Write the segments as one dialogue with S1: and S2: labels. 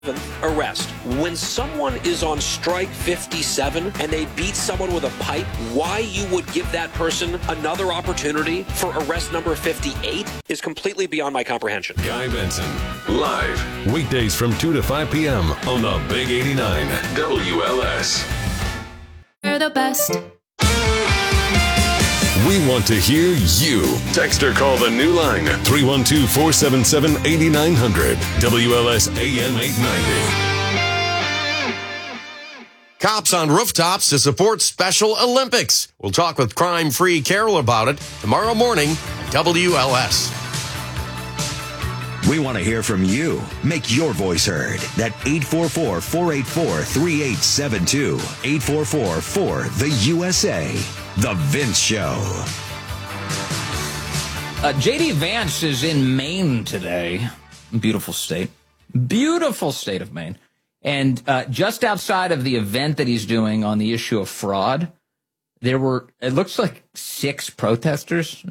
S1: arrest. When someone is on strike 57 and they beat someone with a pipe, why you would give that person another opportunity for arrest number 58 is completely beyond my comprehension.
S2: Guy Benson, live, weekdays from 2 to 5 p.m. on the Big 89 WLS.
S3: You're the best.
S2: We want to hear you. Text or call the new line, 312-477-8900. WLS AM 890.
S4: Cops on rooftops to support Special Olympics. We'll talk with crime-free Carol about it tomorrow morning at WLS.
S5: We want to hear from you. Make your voice heard. That 844-484-3872. 844-4-THE-USA. The Vince Show.
S6: J.D. Vance is in Maine today. Beautiful state. Beautiful state of Maine. And just outside of the event that he's doing on the issue of fraud, there were, it looks like 6 protesters.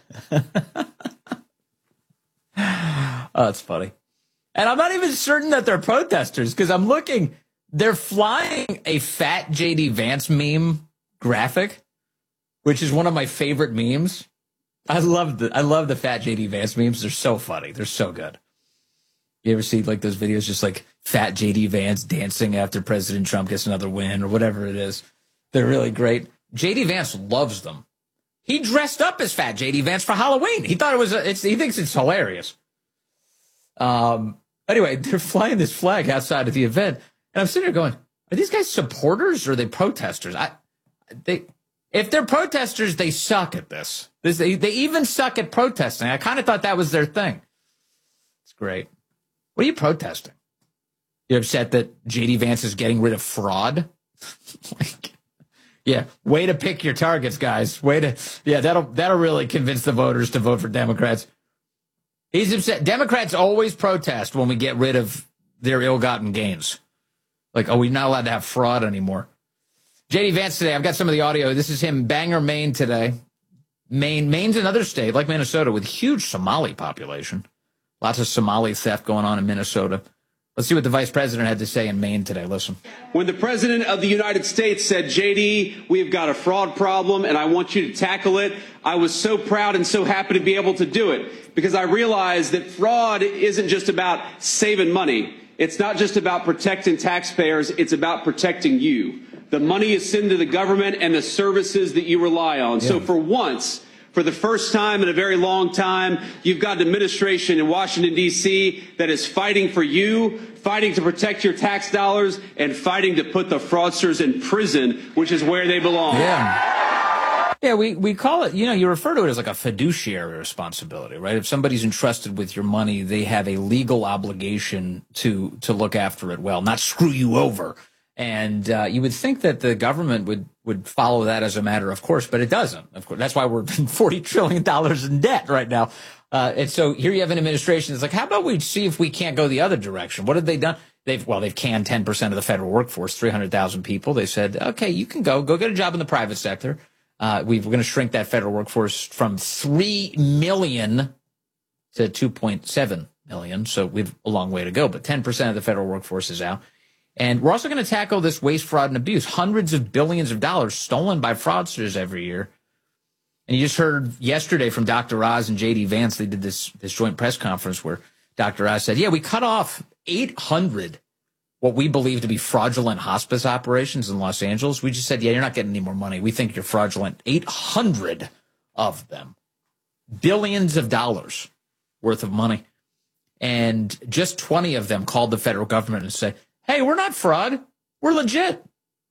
S6: Oh, it's funny. And I'm not even certain that they're protesters because I'm looking, they're flying a fat J.D. Vance meme graphic, which is one of my favorite memes. I love the fat J.D. Vance memes. They're so funny. They're so good. You ever see like those videos just like fat J.D. Vance dancing after President Trump gets another win or whatever it is? They're really great. J.D. Vance loves them. He dressed up as fat J.D. Vance for Halloween. He thought it was, he thinks it's hilarious. Anyway, they're flying this flag outside of the event. And I'm sitting there going, are these guys supporters or are they protesters? If they're protesters, they suck at this. They even suck at protesting. I kind of thought that was their thing. It's great. What are you protesting? You're upset that J.D. Vance is getting rid of fraud? Yeah, way to pick your targets, guys. That'll really convince the voters to vote for Democrats. He's upset. Democrats always protest when we get rid of their ill-gotten gains. Like, oh, we're not allowed to have fraud anymore. J.D. Vance today, I've got some of the audio. This is him, Bangor, Maine today. Maine's another state, like Minnesota, with huge Somali population. Lots of Somali theft going on in Minnesota. Let's see what the vice president had to say in Maine today. Listen.
S7: When the president of the United States said, JD, we've got a fraud problem and I want you to tackle it, I was so proud and so happy to be able to do it because I realized that fraud isn't just about saving money. It's not just about protecting taxpayers. It's about protecting you. The money is sent to the government and the services that you rely on. Yeah. So for once, for the first time in a very long time, you've got an administration in Washington, D.C. that is fighting for you, fighting to protect your tax dollars, and fighting to put the fraudsters in prison, which is where they belong.
S6: Yeah, we call it, you refer to it as like a fiduciary responsibility, right? If somebody's entrusted with your money, they have a legal obligation to look after it well, not screw you over. And you would think that the government would follow that as a matter of course, but it doesn't. Of course, that's why we're $40 trillion in debt right now. And so here you have an administration that's like, how about we see if we can't go the other direction? What have they done? They've canned 10% of the federal workforce, 300,000 people. They said, okay, you can go get a job in the private sector. We're going to shrink that federal workforce from 3 million to 2.7 million. So we've a long way to go, but 10% of the federal workforce is out. And we're also going to tackle this waste, fraud, and abuse. Hundreds of billions of dollars stolen by fraudsters every year. And you just heard yesterday from Dr. Oz and J.D. Vance. They did this joint press conference where Dr. Oz said, yeah, we cut off 800 what we believe to be fraudulent hospice operations in Los Angeles. We just said, yeah, you're not getting any more money. We think you're fraudulent. 800 of them. Billions of dollars worth of money. And just 20 of them called the federal government and said, hey, we're not fraud. We're legit.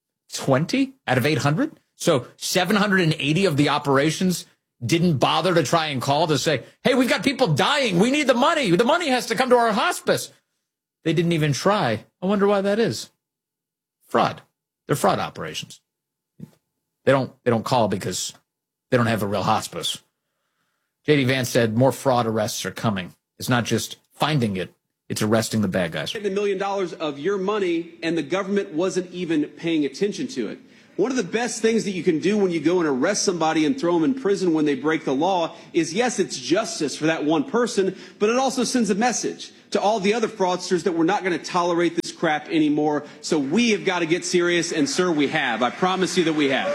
S6: 20 out of 800. So 780 of the operations didn't bother to try and call to say, hey, we've got people dying. We need the money. The money has to come to our hospice. They didn't even try. I wonder why that is. Fraud. They're fraud operations. They don't call because they don't have a real hospice. J.D. Vance said more fraud arrests are coming. It's not just finding it. It's arresting the bad guys.
S7: $1 million of your money, and the government wasn't even paying attention to it. One of the best things that you can do when you go and arrest somebody and throw them in prison when they break the law is, yes, it's justice for that one person, but it also sends a message. to all the other fraudsters that we're not going to tolerate this crap anymore. So we have got to get serious, and sir, we have. I promise you that we have.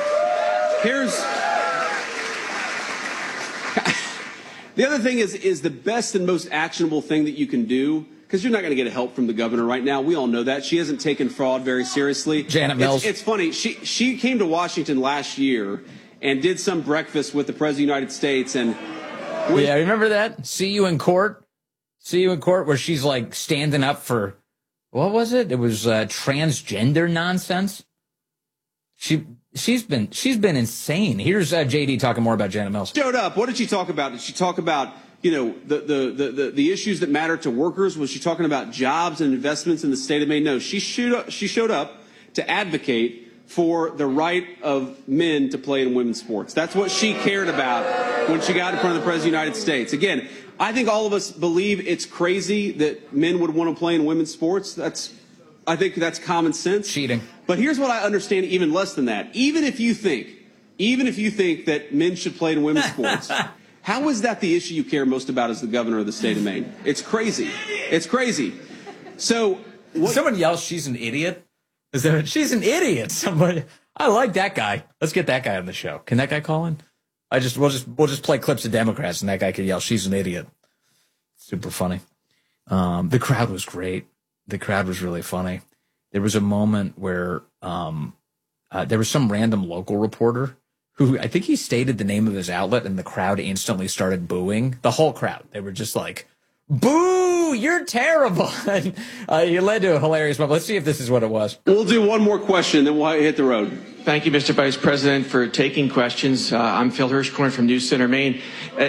S7: The other thing is the best and most actionable thing that you can do, because you're not going to get help from the governor right now. We all know that. She hasn't taken fraud very seriously.
S6: Janet Mills.
S7: It's funny. She came to Washington last year and did some breakfast with the President of the United States. And
S6: yeah, remember that? See you in court, where she's like standing up for, what was it? It was transgender nonsense. She's been insane. Here's JD talking more about Janet Mills.
S7: Showed up. What did she talk about? Did she talk about, you know, the issues that matter to workers? Was she talking about jobs and investments in the state of Maine? No, she showed up to advocate for the right of men to play in women's sports. That's what she cared about when she got in front of the President of the United States. Again, I think all of us believe it's crazy that men would want to play in women's sports. I think that's common sense.
S6: Cheating.
S7: But here's what I understand even less than that. Even if you think that men should play in women's sports, how is that the issue you care most about as the governor of the state of Maine? It's crazy. It's crazy. So
S6: someone yells, "She's an idiot." She's an idiot. Somebody. I like that guy. Let's get that guy on the show. Can that guy call in? We'll just play clips of Democrats and that guy can yell, "She's an idiot." Super funny. The crowd was great. The crowd was really funny. There was a moment where there was some random local reporter who, I think he stated the name of his outlet, and the crowd instantly started booing. The whole crowd. They were just like, "Boo! You're terrible!" And it led to a hilarious moment. Let's see if this is what it was.
S7: We'll do one more question, then we'll hit the road.
S8: Thank you, Mr. Vice President, for taking questions. I'm Phil Hirschkorn from News Center, Maine.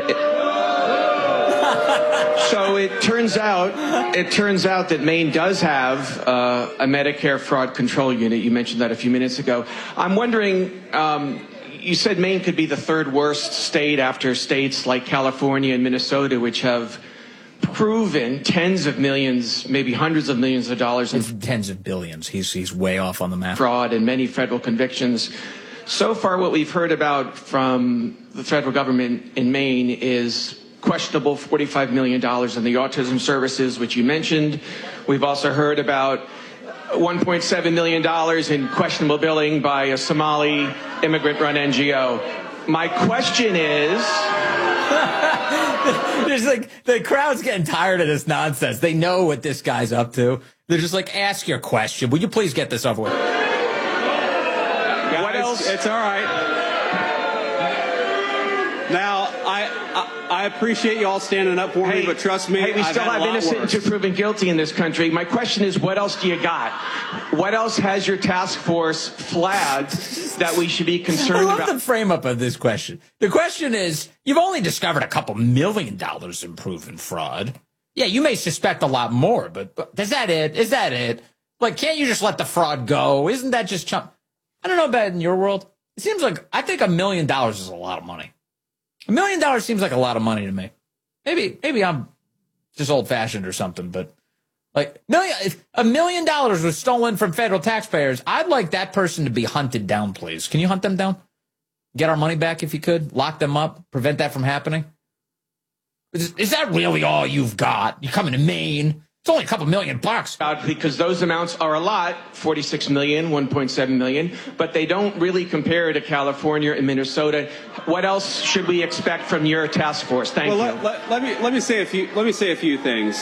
S8: So it turns out that Maine does have a Medicare fraud control unit. You mentioned that a few minutes ago. I'm wondering, you said Maine could be the third worst state after states like California and Minnesota, which have proven tens of millions, maybe hundreds of millions of dollars in
S6: tens of billions. He's way off on the map.
S8: Fraud and many federal convictions. So far, what we've heard about from the federal government in Maine is questionable $45 million in the autism services, which you mentioned. We've also heard about $1.7 million in questionable billing by a Somali immigrant-run NGO. My question is...
S6: There's like, the crowd's getting tired of this nonsense. They know what this guy's up to. They're just like, ask your question. Will you please get this over with?
S7: What else? It's all right. Now, I appreciate you all standing up for me, but trust me,
S8: hey, we still have innocent until proven guilty in this country. My question is, what else do you got? What else has your task force flagged that we should be concerned about?
S6: I love the frame up of this question. The question is, you've only discovered a couple $1 million in proven fraud. Yeah, you may suspect a lot more, but is that it? Is that it? Like, can't you just let the fraud go? Isn't that just chump? I don't know about in your world. It seems like, I think $1 million is a lot of money. $1 million seems like a lot of money to me. Maybe I'm just old fashioned or something, but like if $1 million was stolen from federal taxpayers, I'd like that person to be hunted down, please. Can you hunt them down? Get our money back if you could. Lock them up. Prevent that from happening. Is that really all you've got? You coming to Maine? It's only a couple $1 million.
S8: Because those amounts are a lot, 46 million, 1.7 million, but they don't really compare to California and Minnesota. What else should we expect from your task force? Thank you.
S7: Let me say a few things.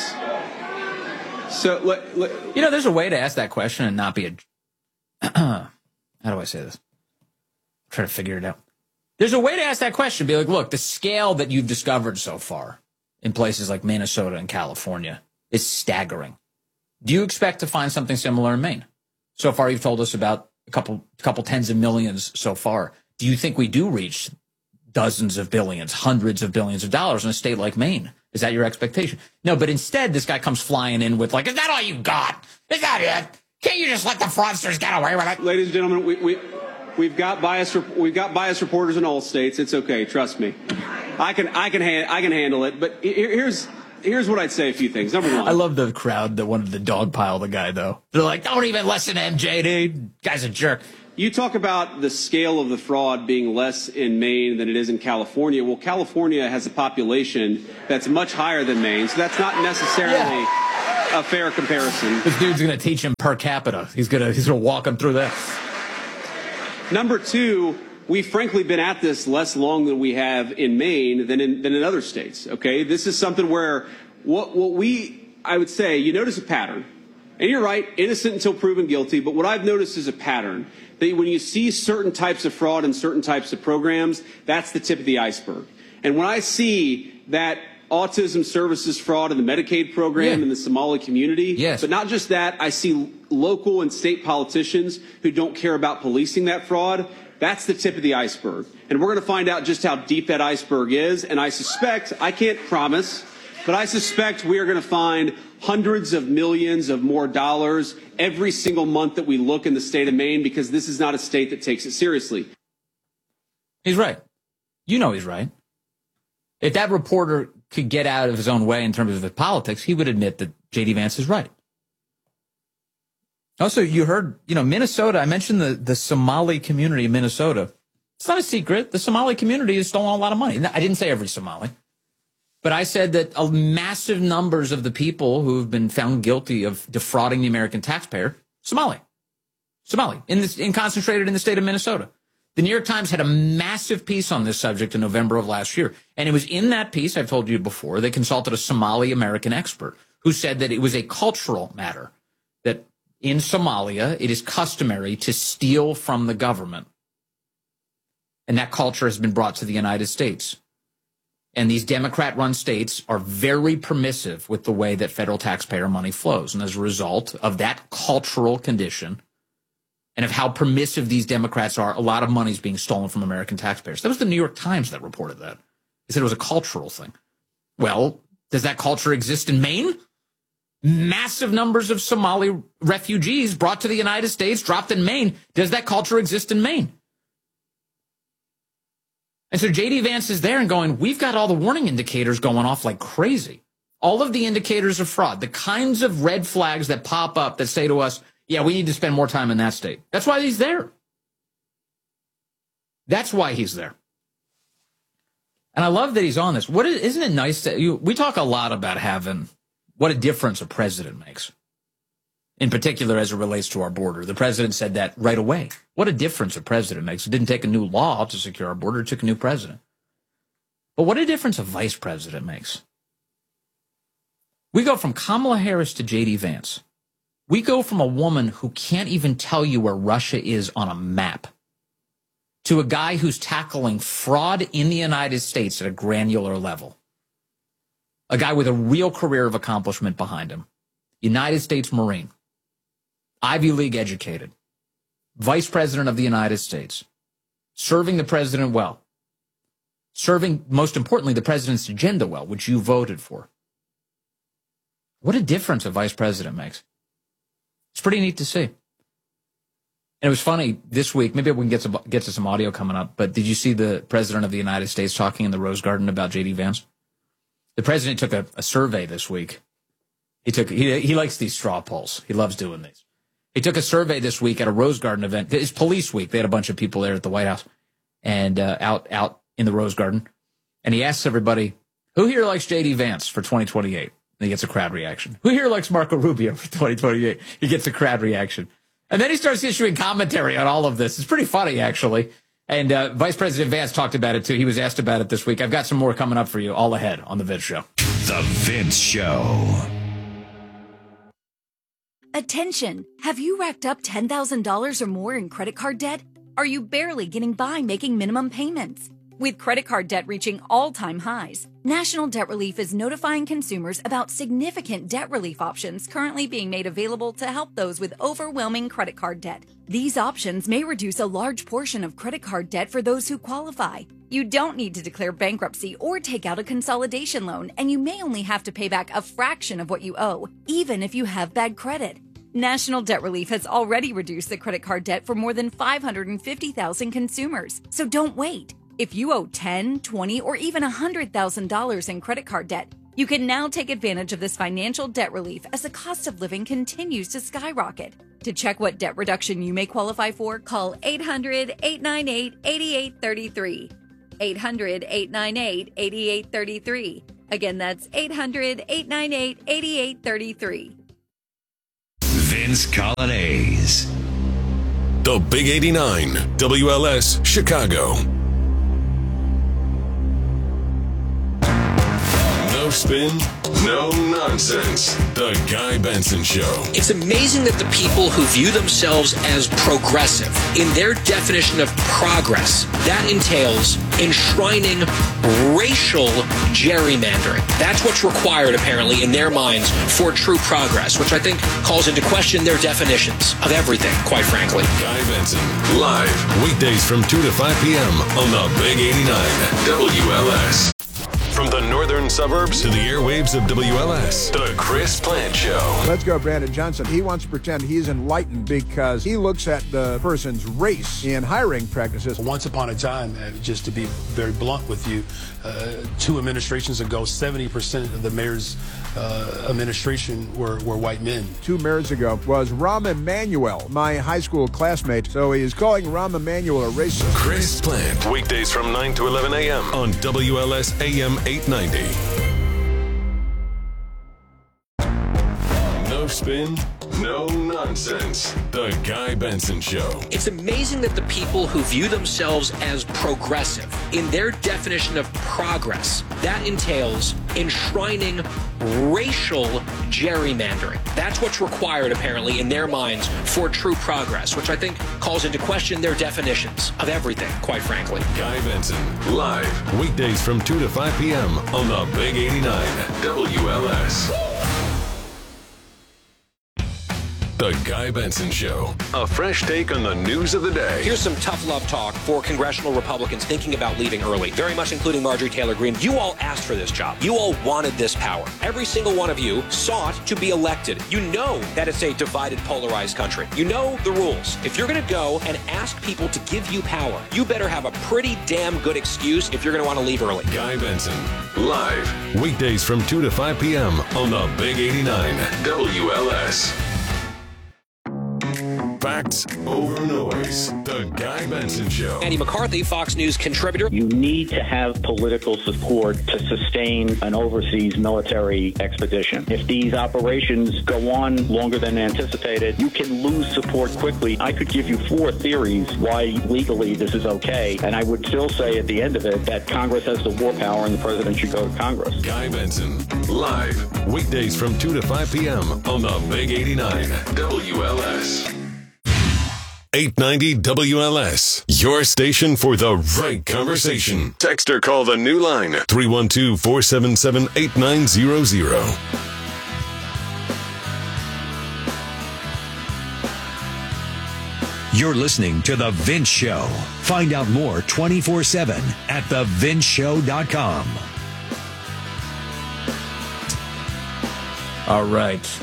S7: So
S6: there's a way to ask that question and not be a how do I say this? I'm trying to figure it out. There's a way to ask that question. Be like, look, the scale that you've discovered so far in places like Minnesota and California is staggering. Do you expect to find something similar in Maine? So far, you've told us about a couple tens of millions so far. Do you think we do reach dozens of billions, hundreds of billions of dollars in a state like Maine? Is that your expectation? No, but instead, this guy comes flying in with like, is that all you got? Is that it? Can't you just let the fraudsters get away with it?
S7: Ladies and gentlemen, we've got biased reporters in all states. It's okay, trust me. I can handle it. But here's what I'd say. A few things. Number one,
S6: I love the crowd that wanted to dogpile the guy though. They're like, don't even listen to him, JD. Guy's a jerk.
S7: You talk about the scale of the fraud being less in Maine than it is in California. Well, California has a population that's much higher than Maine, so that's not necessarily a fair comparison.
S6: This dude's going to teach him per capita. He's going to walk him through that.
S7: Number two, we've frankly been at this less long than we have in Maine than in other states. Okay, this is something where I would say, you notice a pattern. And you're right, innocent until proven guilty. But what I've noticed is a pattern that when you see certain types of fraud and certain types of programs, that's the tip of the iceberg. And when I see that autism services fraud in the Medicaid program in the Somali community, but not just that, I see local and state politicians who don't care about policing that fraud. That's the tip of the iceberg. And we're going to find out just how deep that iceberg is. And I suspect, I can't promise, but I suspect we are going to find hundreds of millions of more dollars every single month that we look in the state of Maine, because this is not a state that takes it seriously.
S6: He's right. You know he's right. If that reporter could get out of his own way in terms of his politics, he would admit that J.D. Vance is right. Also, you heard, Minnesota, I mentioned the Somali community in Minnesota. It's not a secret. The Somali community has stolen a lot of money. I didn't say every Somali. But I said that massive numbers of the people who have been found guilty of defrauding the American taxpayer, Somali, concentrated in the state of Minnesota. The New York Times had a massive piece on this subject in November of last year. And it was in that piece, I've told you before, they consulted a Somali American expert who said that it was a cultural matter, that in Somalia, it is customary to steal from the government. And that culture has been brought to the United States. And these Democrat-run states are very permissive with the way that federal taxpayer money flows. And as a result of that cultural condition and of how permissive these Democrats are, a lot of money is being stolen from American taxpayers. That was the New York Times that reported that. They said it was a cultural thing. Well, does that culture exist in Maine? Massive numbers of Somali refugees brought to the United States, dropped in Maine. Does that culture exist in Maine? And so J.D. Vance is there and going, we've got all the warning indicators going off like crazy. All of the indicators of fraud, the kinds of red flags that pop up that say to us, yeah, we need to spend more time in that state. That's why he's there. That's why he's there. And I love that he's on this. Isn't it nice that we talk a lot about having what a difference a president makes, in particular as it relates to our border. The president said that right away. What a difference a president makes. It didn't take a new law to secure our border. It took a new president. But what a difference a vice president makes. We go from Kamala Harris to J.D. Vance. We go from a woman who can't even tell you where Russia is on a map to a guy who's tackling fraud in the United States at a granular level. A guy with a real career of accomplishment behind him. United States Marine. Ivy League educated. Vice President of the United States. Serving the president well. Serving, most importantly, the president's agenda well, which you voted for. What a difference a vice president makes. It's pretty neat to see. And it was funny this week, maybe we can get to some audio coming up, but did you see the president of the United States talking in the Rose Garden about J.D. Vance? The president took a survey this week. He likes these straw polls. He loves doing these. He took a survey this week at a Rose Garden event. It's police week. They had a bunch of people there at the White House and out in the Rose Garden. And he asks everybody, who here likes J.D. Vance for 2028? And he gets a crowd reaction. Who here likes Marco Rubio for 2028? He gets a crowd reaction. And then he starts issuing commentary on all of this. It's pretty funny, actually. And Vice President Vance talked about it, too. He was asked about it this week. I've got some more coming up for you all ahead on The Vince Show.
S5: The Vince Show.
S9: Attention! Have you racked up $10,000 or more in credit card debt? Are you barely getting by making minimum payments? With credit card debt reaching all-time highs, National Debt Relief is notifying consumers about significant debt relief options currently being made available to help those with overwhelming credit card debt. These options may reduce a large portion of credit card debt for those who qualify. You don't need to declare bankruptcy or take out a consolidation loan, and you may only have to pay back a fraction of what you owe, even if you have bad credit. National Debt Relief has already reduced the credit card debt for more than 550,000 consumers, so don't wait. If you owe $10,000, $20,000, or even $100,000 in credit card debt, you can now take advantage of this financial debt relief as the cost of living continues to skyrocket. To check what debt reduction you may qualify for, call 800-898-8833. 800-898-8833. Again, that's 800-898-8833.
S5: Vince Colonnese.
S2: The Big 89, WLS, Chicago. No spin, no nonsense. The Guy Benson Show.
S1: It's amazing that the people who view themselves as progressive, in their definition of progress, that entails enshrining racial gerrymandering. That's what's required, apparently, in their minds for true progress, which I think calls into question their definitions of everything, quite frankly.
S2: Guy Benson, live, weekdays from 2 to 5 p.m. on the Big 89, WLS. From the northern suburbs to the airwaves of WLS, the Chris Plant Show.
S10: Let's go, Brandon Johnson. He wants to pretend he's enlightened because he looks at the person's race in hiring practices.
S11: Once upon a time, just to be very blunt with you, 2 administrations ago, 70% of the mayor's administration were white men.
S10: 2 mayors ago was Rahm Emanuel, my high school classmate. So he is calling Rahm Emanuel a racist.
S2: Chris Plant, weekdays from 9 to 11 a.m. on WLS AM 890. No spin, no nonsense. The Guy Benson Show.
S1: It's amazing that the people who view themselves as progressive, in their definition of progress, that entails enshrining racial gerrymandering. That's what's required, apparently, in their minds for true progress, which I think calls into question their definitions of everything, quite frankly.
S2: Guy Benson, live, weekdays from 2 to 5 p.m. on the Big 89, WLS. The Guy Benson Show. A fresh take on the news of the day.
S1: Here's some tough love talk for congressional Republicans thinking about leaving early, very much including Marjorie Taylor Greene. You all asked for this job. You all wanted this power. Every single one of you sought to be elected. You know that it's a divided, polarized country. You know the rules. If you're going to go and ask people to give you power, you better have a pretty damn good excuse if you're going to want to leave early.
S2: Guy Benson, live, weekdays from 2 to 5 p.m. on the Big 89, WLS. Facts over noise. The Guy Benson Show.
S1: Andy McCarthy, Fox News contributor.
S12: You need to have political support to sustain an overseas military expedition. If these operations go on longer than anticipated, you can lose support quickly. I could give you 4 theories why legally this is okay, and I would still say at the end of it that Congress has the war power and the president should go to Congress.
S2: Guy Benson, live, weekdays from 2 to 5 p.m. on the Big 89, WLS. 890 WLS, your station for the right conversation. Text or call the new line, 312-477-8900.
S5: You're listening to The Vince Show. Find out more 24/7 at thevinceshow.com.
S6: All right.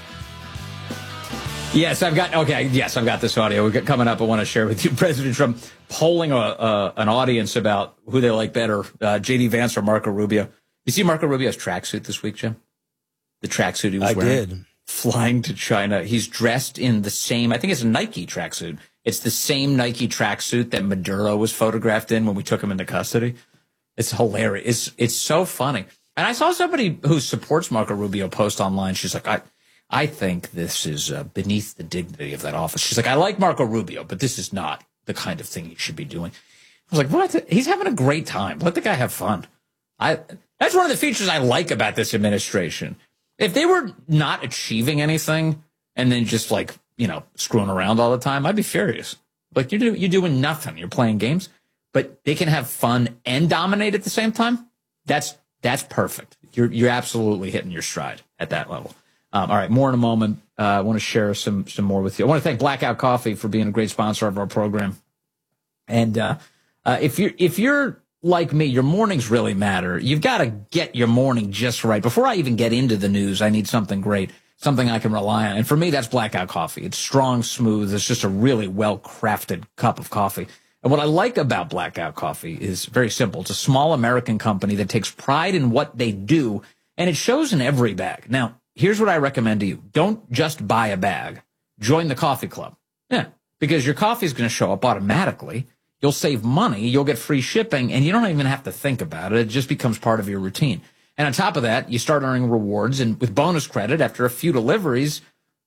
S6: Yes, I've got this audio. We've got coming up. I want to share with you President Trump polling an audience about who they like better, J.D. Vance or Marco Rubio. You see Marco Rubio's tracksuit this week, Jim? The tracksuit he was wearing. I did. Flying to China. He's dressed in the same, I think it's a Nike tracksuit. It's the same Nike tracksuit that Maduro was photographed in when we took him into custody. It's hilarious. It's so funny. And I saw somebody who supports Marco Rubio post online. She's like, I think this is beneath the dignity of that office. She's like, I like Marco Rubio, but this is not the kind of thing he should be doing. I was like, what? He's having a great time. Let the guy have fun. That's one of the features I like about this administration. If they were not achieving anything and then just like, screwing around all the time, I'd be furious. Like you're doing nothing. You're playing games, but they can have fun and dominate at the same time. That's perfect. You're absolutely hitting your stride at that level. All right, more in a moment. I want to share some more with you. I want to thank Blackout Coffee for being a great sponsor of our program. And if you're like me, your mornings really matter. You've got to get your morning just right. Before I even get into the news, I need something great, something I can rely on. And for me, that's Blackout Coffee. It's strong, smooth. It's just a really well-crafted cup of coffee. And what I like about Blackout Coffee is very simple. It's a small American company that takes pride in what they do, and it shows in every bag. Now, here's what I recommend to you. Don't just buy a bag. Join the coffee club. Yeah, because your coffee is going to show up automatically. You'll save money. You'll get free shipping, and you don't even have to think about it. It just becomes part of your routine. And on top of that, you start earning rewards, and with bonus credit after a few deliveries,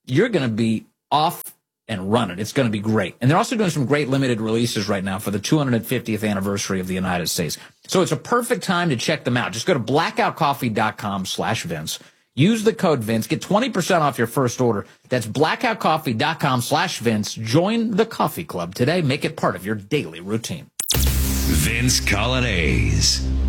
S6: you're going to be off and running. It's going to be great. And they're also doing some great limited releases right now for the 250th anniversary of the United States. So it's a perfect time to check them out. Just go to blackoutcoffee.com/Vince. Use the code Vince. Get 20% off your first order. That's blackoutcoffee.com/Vince. Join the coffee club today. Make it part of your daily routine.
S5: Vince Coglianese.